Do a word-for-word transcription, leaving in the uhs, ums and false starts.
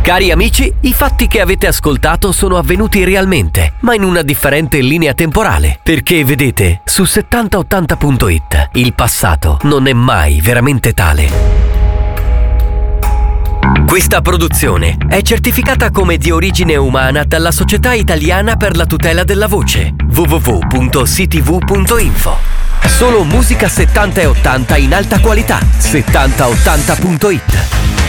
Cari amici, i fatti che avete ascoltato sono avvenuti realmente, ma in una differente linea temporale. Perché vedete, su settanta ottanta punto it il passato non è mai veramente tale. Questa produzione è certificata come di origine umana dalla Società Italiana per la Tutela della Voce, w w w punto c t v punto info. Solo musica settanta e ottanta in alta qualità. settanta ottanta punto it